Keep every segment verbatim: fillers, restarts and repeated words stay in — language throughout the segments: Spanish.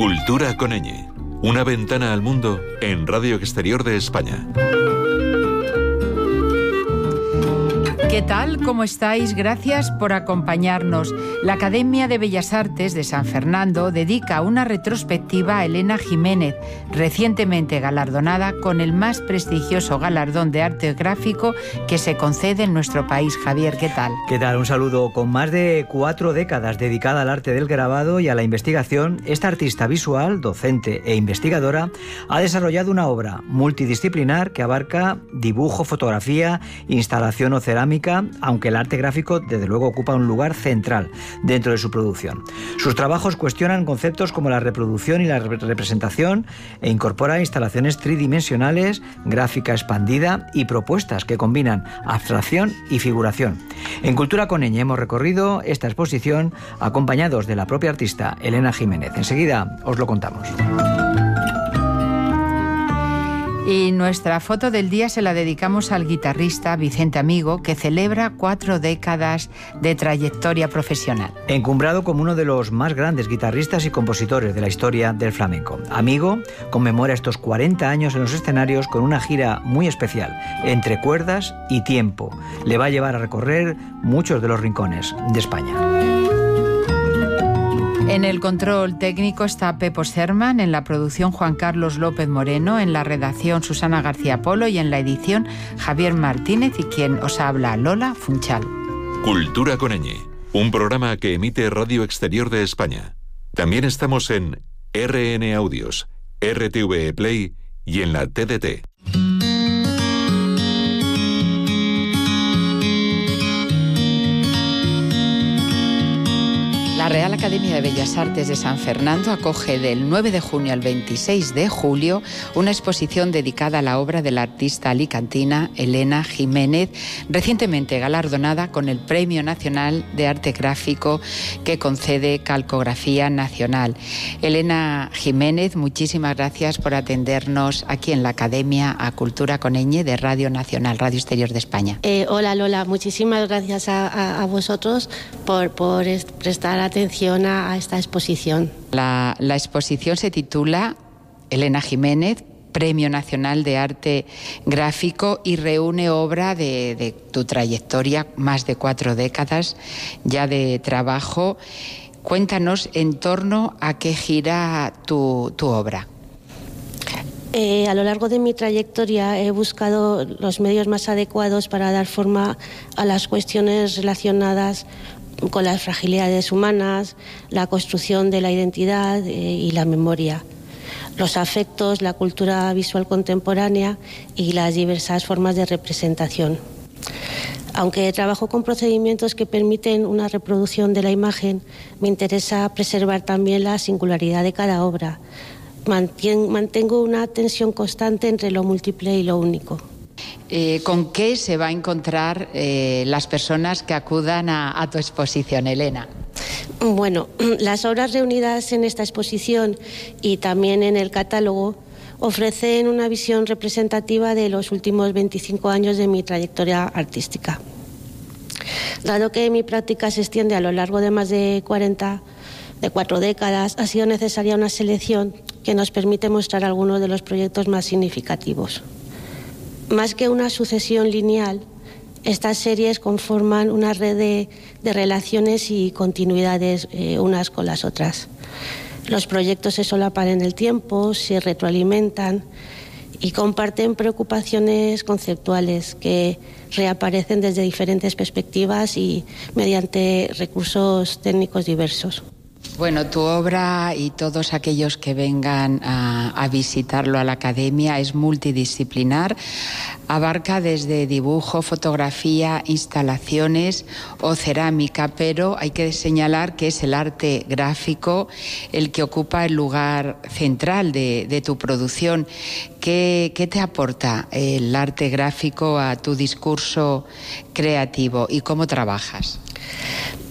Cultura con ñ. Una ventana al mundo en Radio Exterior de España. ¿Qué tal? ¿Cómo estáis? Gracias por acompañarnos. La Academia de Bellas Artes de San Fernando dedica una retrospectiva a Elena Jiménez, recientemente galardonada con el más prestigioso galardón de arte gráfico que se concede en nuestro país. Javier, ¿qué tal? ¿Qué tal? Un saludo. Con más de cuatro décadas dedicada al arte del grabado y a la investigación, esta artista visual, docente e investigadora ha desarrollado una obra multidisciplinar que abarca dibujo, fotografía, instalación o cerámica, aunque el arte gráfico desde luego ocupa un lugar central dentro de su producción. Sus trabajos cuestionan conceptos como la reproducción y la representación e incorpora instalaciones tridimensionales, gráfica expandida y propuestas que combinan abstracción y figuración. En Cultura con ñ hemos recorrido esta exposición acompañados de la propia artista Elena Jiménez. Enseguida os lo contamos. Y nuestra foto del día se la dedicamos al guitarrista Vicente Amigo, que celebra cuatro décadas de trayectoria profesional. Encumbrado como uno de los más grandes guitarristas y compositores de la historia del flamenco. Amigo conmemora estos cuarenta años en los escenarios con una gira muy especial, entre cuerdas y tiempo. Le va a llevar a recorrer muchos de los rincones de España. En el control técnico está Pepo Serman, en la producción Juan Carlos López Moreno, en la redacción Susana García Polo y en la edición Javier Martínez y quien os habla, Lola Funchal. Cultura con ñ, un programa que emite Radio Exterior de España. También estamos en R N Audios, R T V E Play y en la T D T. La Real Academia de Bellas Artes de San Fernando acoge del nueve de junio al veintiséis de julio una exposición dedicada a la obra de la artista alicantina Elena Jiménez, recientemente galardonada con el Premio Nacional de Arte Gráfico que concede Calcografía Nacional. Elena Jiménez, muchísimas gracias por atendernos aquí en la Academia a Cultura con ñ de Radio Nacional, Radio Exterior de España. Eh, hola Lola, muchísimas gracias a, a, a vosotros por, por prestar atención atención a, a esta exposición. La, la exposición se titula Elena Jiménez, Premio Nacional de Arte Gráfico, y reúne obra de, de tu trayectoria, más de cuatro décadas ya de trabajo. Cuéntanos en torno a qué gira tu, tu obra. Eh, a lo largo de mi trayectoria he buscado los medios más adecuados para dar forma a las cuestiones relacionadas con las fragilidades humanas, la construcción de la identidad eh, y la memoria, los afectos, la cultura visual contemporánea y las diversas formas de representación. Aunque trabajo con procedimientos que permiten una reproducción de la imagen, me interesa preservar también la singularidad de cada obra. Mantien, mantengo una tensión constante entre lo múltiple y lo único. Eh, ¿Con qué se va a encontrar eh, las personas que acudan a, a tu exposición, Elena? Bueno, las obras reunidas en esta exposición y también en el catálogo ofrecen una visión representativa de los últimos veinticinco años de mi trayectoria artística. Dado que mi práctica se extiende a lo largo de más de cuarenta, de cuatro décadas, ha sido necesaria una selección que nos permite mostrar algunos de los proyectos más significativos. Más que una sucesión lineal, estas series conforman una red de, de relaciones y continuidades eh, unas con las otras. Los proyectos se solapan en el tiempo, se retroalimentan y comparten preocupaciones conceptuales que reaparecen desde diferentes perspectivas y mediante recursos técnicos diversos. Bueno, tu obra y todos aquellos que vengan a, a visitarlo a la Academia es multidisciplinar, abarca desde dibujo, fotografía, instalaciones o cerámica, pero hay que señalar que es el arte gráfico el que ocupa el lugar central de, de tu producción. ¿Qué, qué te aporta el arte gráfico a tu discurso creativo y cómo trabajas?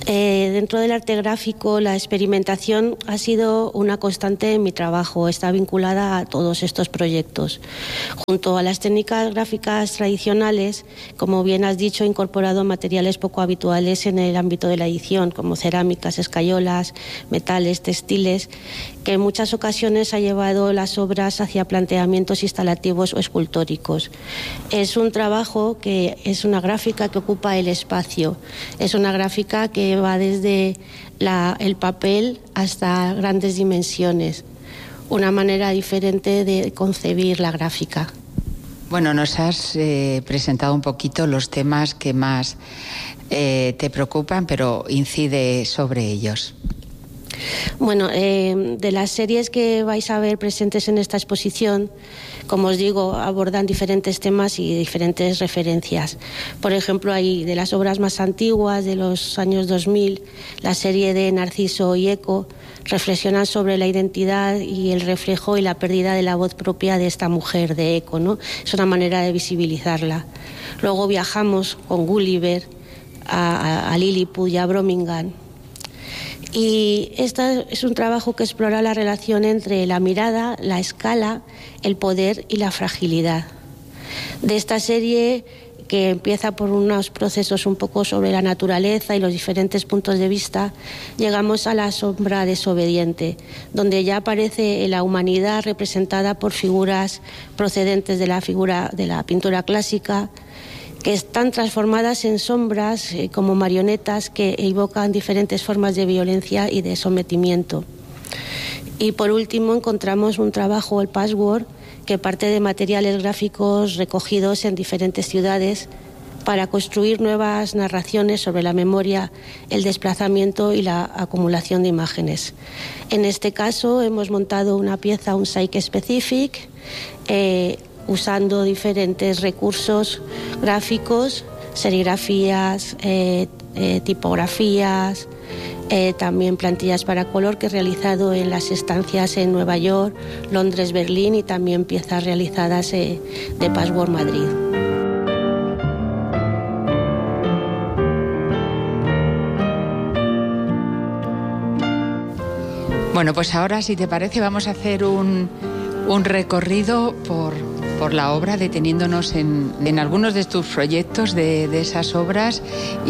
Eh, dentro del arte gráfico, la experimentación ha sido una constante en mi trabajo, está vinculada a todos estos proyectos. Junto a las técnicas gráficas tradicionales, como bien has dicho, he incorporado materiales poco habituales en el ámbito de la edición, como cerámicas, escayolas, metales, textiles, que en muchas ocasiones ha llevado las obras hacia planteamientos instalativos o escultóricos. Es un trabajo que es una gráfica que ocupa el espacio, es una gráfica que va desde la, el papel hasta grandes dimensiones, una manera diferente de concebir la gráfica. Bueno, nos has eh, presentado un poquito los temas que más eh, te preocupan, pero incide sobre ellos. Bueno, eh, de las series que vais a ver presentes en esta exposición, como os digo, abordan diferentes temas y diferentes referencias. Por ejemplo, hay de las obras más antiguas, de los años dos mil, la serie de Narciso y Eco, reflexionan sobre la identidad y el reflejo y la pérdida de la voz propia de esta mujer, de Eco, ¿no? Es una manera de visibilizarla. Luego viajamos con Gulliver a, a, a Lilliput y a Birmingham. Y este es un trabajo que explora la relación entre la mirada, la escala, el poder y la fragilidad. De esta serie, que empieza por unos procesos un poco sobre la naturaleza y los diferentes puntos de vista, llegamos a la sombra desobediente, donde ya aparece la humanidad representada por figuras procedentes de la figura de la pintura clásica, que están transformadas en sombras eh, como marionetas que evocan diferentes formas de violencia y de sometimiento. Y por último encontramos un trabajo, el Patchwork, que parte de materiales gráficos recogidos en diferentes ciudades para construir nuevas narraciones sobre la memoria, el desplazamiento y la acumulación de imágenes. En este caso hemos montado una pieza, un Psyche Specific, eh, usando diferentes recursos gráficos, serigrafías, eh, eh, tipografías, eh, también plantillas para color que he realizado en las estancias en Nueva York, Londres, Berlín y también piezas realizadas eh, de Patchwork Madrid. Bueno, pues ahora, si te parece, vamos a hacer un, un recorrido por... por la obra, deteniéndonos en, en algunos de tus proyectos, de, de esas obras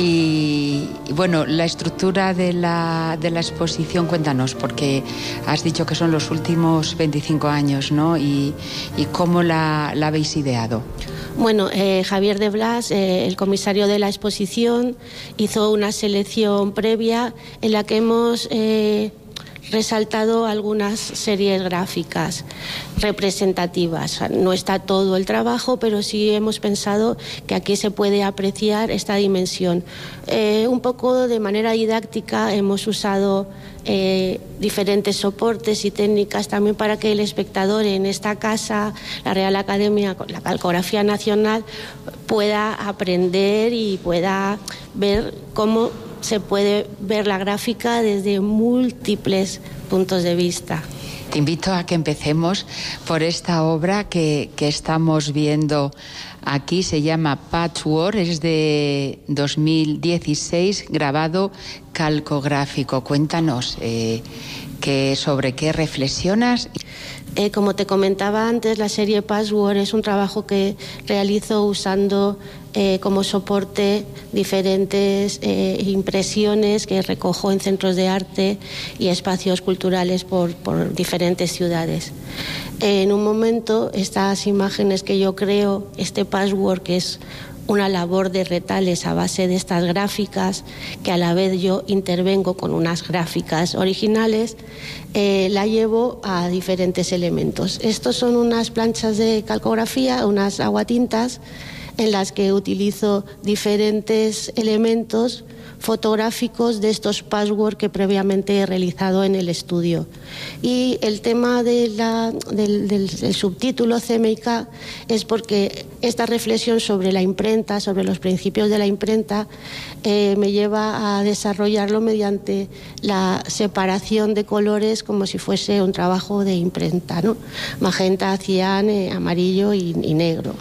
y, y bueno, la estructura de la, de la exposición, cuéntanos, porque has dicho que son los últimos veinticinco años, ¿no? Y, y cómo la, la habéis ideado. Bueno, eh, Javier de Blas, eh, el comisario de la exposición, hizo una selección previa en la que hemos eh, resaltado algunas series gráficas representativas. No está todo el trabajo, pero sí hemos pensado que aquí se puede apreciar esta dimensión. Eh, un poco de manera didáctica hemos usado eh, diferentes soportes y técnicas también para que el espectador en esta casa, la Real Academia, la Calcografía Nacional, pueda aprender y pueda ver cómo se puede ver la gráfica desde múltiples puntos de vista. Te invito a que empecemos por esta obra que, que estamos viendo aquí. Se llama Patchwork, es de dos mil dieciséis, grabado calcográfico. Cuéntanos eh, que, sobre qué reflexionas. Eh, como te comentaba antes, la serie Patchwork es un trabajo que realizo usando eh, como soporte diferentes eh, impresiones que recojo en centros de arte y espacios culturales por, por diferentes ciudades. Eh, en un momento, estas imágenes que yo creo, este Patchwork, que es una labor de retales a base de estas gráficas, que a la vez yo intervengo con unas gráficas originales, eh, la llevo a diferentes elementos. Estos son unas planchas de calcografía, unas aguatintas, en las que utilizo diferentes elementos fotográficos de estos patchwork que previamente he realizado en el estudio. Y el tema de la, del, del, del subtítulo C M Y K es porque esta reflexión sobre la imprenta, sobre los principios de la imprenta, eh, me lleva a desarrollarlo mediante la separación de colores como si fuese un trabajo de imprenta, ¿no? Magenta, cian, eh, amarillo y, y negro.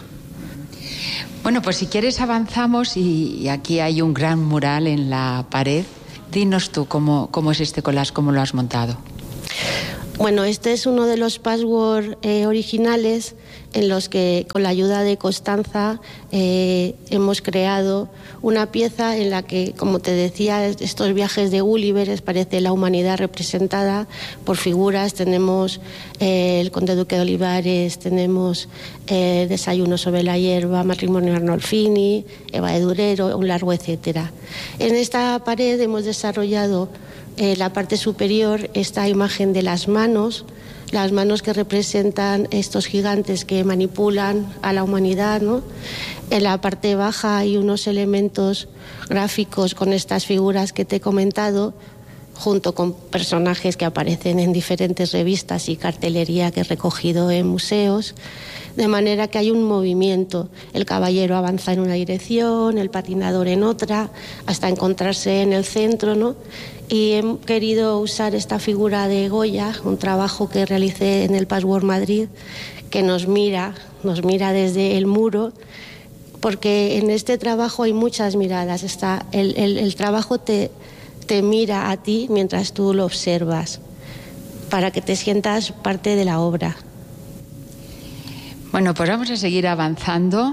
Bueno, pues si quieres avanzamos y, y aquí hay un gran mural en la pared Dinos tú cómo, cómo es este collage, cómo lo has montado. Bueno, este es uno de los passwords eh, originales en los que, con la ayuda de Constanza, eh, hemos creado una pieza en la que, como te decía, estos viajes de Gulliver, parece la humanidad representada por figuras. Tenemos eh, el Conde Duque de Olivares, tenemos eh, Desayuno sobre la hierba, Matrimonio Arnolfini, Eva de Durero, un largo etcétera. En esta pared hemos desarrollado en la parte superior esta imagen de las manos, las manos que representan estos gigantes que manipulan a la humanidad, ¿no? En la parte baja hay unos elementos gráficos con estas figuras que te he comentado, junto con personajes que aparecen en diferentes revistas y cartelería que he recogido en museos, de manera que hay un movimiento. El caballero avanza en una dirección, el patinador en otra, hasta encontrarse en el centro, ¿no? Y he querido usar esta figura de Goya, un trabajo que realicé en el Password Madrid, que nos mira, nos mira desde el muro, porque en este trabajo hay muchas miradas. Está, el, el, el trabajo te, te mira a ti mientras tú lo observas, para que te sientas parte de la obra. Bueno, pues vamos a seguir avanzando.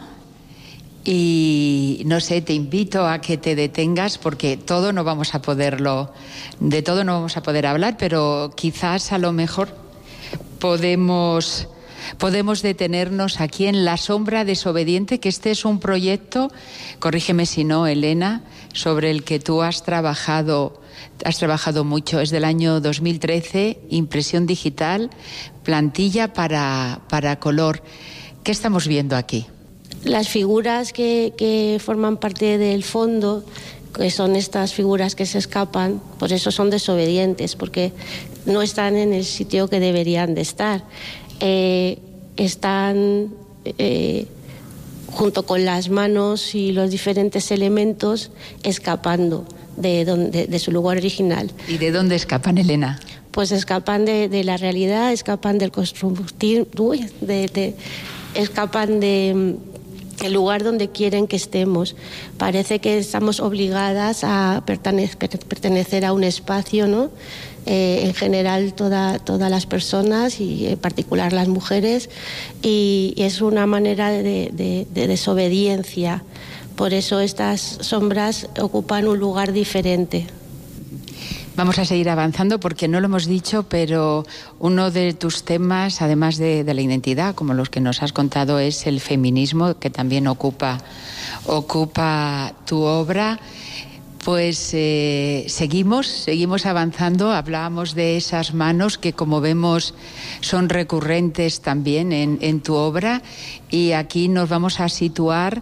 Y no sé, te invito a que te detengas porque todo no vamos a poderlo, de todo no vamos a poder hablar, pero quizás a lo mejor podemos, podemos detenernos aquí en La sombra desobediente, que este es un proyecto, corrígeme si no, Elena, sobre el que tú has trabajado, has trabajado mucho. Es del año dos mil trece, impresión digital, plantilla para, para color. ¿Qué estamos viendo aquí? Las figuras que, que forman parte del fondo, que son estas figuras que se escapan, por eso son desobedientes, porque no están en el sitio que deberían de estar. Eh, están eh, junto con las manos y los diferentes elementos escapando de, donde, de su lugar original. ¿Y de dónde escapan, Elena? Pues escapan de, de la realidad, escapan del constructivo, de, de, escapan de el lugar donde quieren que estemos. Parece que estamos obligadas a pertenecer a un espacio, ¿no? Eh, en general toda, todas las personas y en particular las mujeres, y, y es una manera de, de, de desobediencia. Por eso estas sombras ocupan un lugar diferente. Vamos a seguir avanzando porque no lo hemos dicho, pero uno de tus temas, además de, de la identidad, como los que nos has contado, es el feminismo, que también ocupa, ocupa tu obra. Pues eh, seguimos, seguimos avanzando. Hablábamos de esas manos que, como vemos, son recurrentes también en, en tu obra, y aquí nos vamos a situar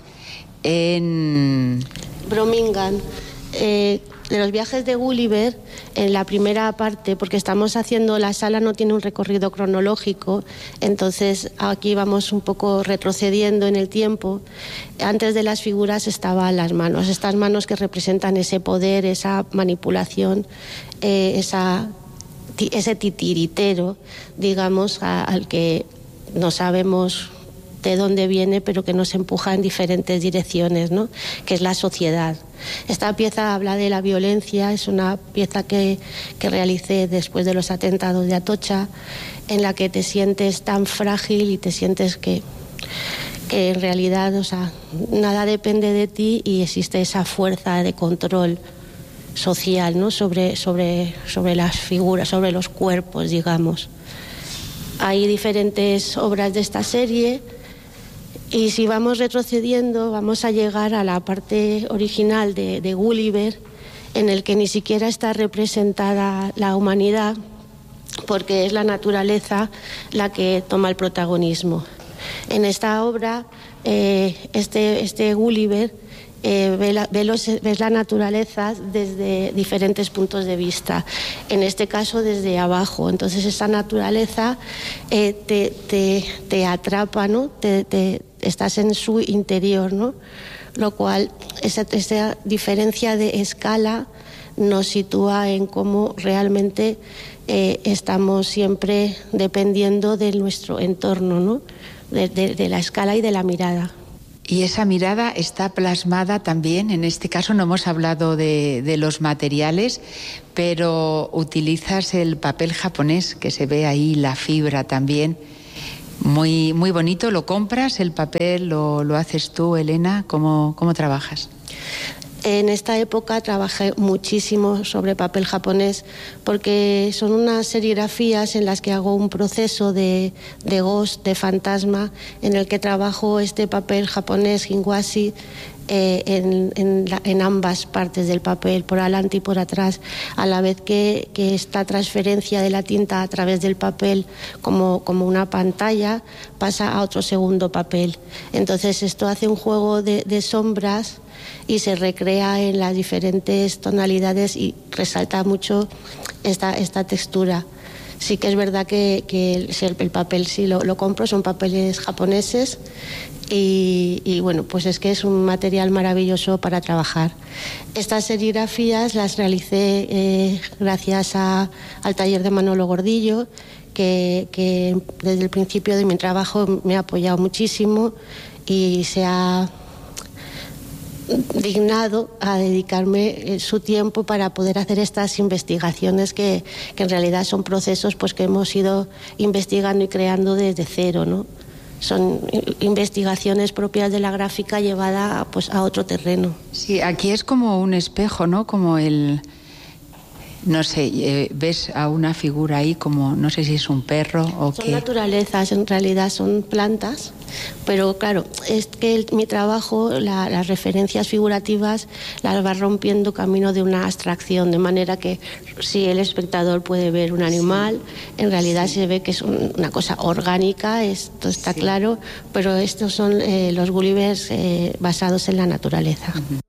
en Brominghan. Eh, de los viajes de Gulliver, en la primera parte, porque estamos haciendo, la sala no tiene un recorrido cronológico, entonces aquí vamos un poco retrocediendo en el tiempo. Antes de las figuras estaban las manos, estas manos que representan ese poder, esa manipulación, eh, esa, ese titiritero, digamos, a, al que no sabemos de dónde viene, pero que nos empuja en diferentes direcciones, ¿no? Que es la sociedad. Esta pieza habla de la violencia, es una pieza que, que realicé después de los atentados de Atocha, en la que te sientes tan frágil y te sientes que, que en realidad, o sea, nada depende de ti y existe esa fuerza de control social, ¿no? sobre, sobre, sobre las figuras, sobre los cuerpos, digamos. Hay diferentes obras de esta serie. Y si vamos retrocediendo, vamos a llegar a la parte original de, de Gulliver, en el que ni siquiera está representada la humanidad, porque es la naturaleza la que toma el protagonismo. En esta obra, eh, este, este Gulliver eh, ve, la, ve, los, ve la naturaleza desde diferentes puntos de vista, en este caso desde abajo. Entonces esa naturaleza eh, te, te, te atrapa, ¿no? Te, te, estás en su interior, ¿no? Lo cual, esa, esa diferencia de escala nos sitúa en cómo realmente eh, estamos siempre dependiendo de nuestro entorno, ¿no? De, de, de la escala y de la mirada. Y esa mirada está plasmada también, en este caso no hemos hablado de, de los materiales, pero utilizas el papel japonés, que se ve ahí la fibra también, muy, muy bonito. ¿Lo compras, el papel, lo, lo haces tú, Elena? ¿Cómo, cómo trabajas? En esta época trabajé muchísimo sobre papel japonés porque son unas serigrafías en las que hago un proceso de, de ghost, de fantasma, en el que trabajo este papel japonés Hingwashi eh, en, en, la, en ambas partes del papel, por adelante y por atrás, a la vez que, que esta transferencia de la tinta a través del papel como, como una pantalla pasa a otro segundo papel. Entonces esto hace un juego de, de sombras y se recrea en las diferentes tonalidades y resalta mucho esta, esta textura. Sí que es verdad que, que el, el papel sí lo, lo compro, son papeles japoneses y, y bueno, pues es que es un material maravilloso para trabajar. Estas serigrafías las realicé eh, gracias a, al taller de Manolo Gordillo, que, que desde el principio de mi trabajo me ha apoyado muchísimo y se ha dignado a dedicarme su tiempo para poder hacer estas investigaciones que, que en realidad son procesos pues que hemos ido investigando y creando desde cero, ¿no? Son investigaciones propias de la gráfica llevada pues a otro terreno. Sí, aquí es como un espejo, ¿no? Como el... No sé, eh, ves a una figura ahí como, no sé si es un perro o son qué. Son naturalezas, en realidad son plantas, pero claro, es que el, mi trabajo, la, las referencias figurativas las va rompiendo camino de una abstracción, de manera que si el espectador puede ver un animal, sí. en realidad sí. se ve que es un, una cosa orgánica, esto está sí. claro, pero estos son eh, los Gullivers eh, basados en la naturaleza. Uh-huh.